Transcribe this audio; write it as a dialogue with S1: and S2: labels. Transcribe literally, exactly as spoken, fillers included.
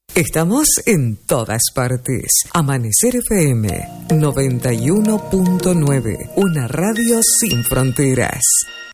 S1: Estamos en todas partes. Amanecer F M noventa y uno punto nueve, una radio sin fronteras.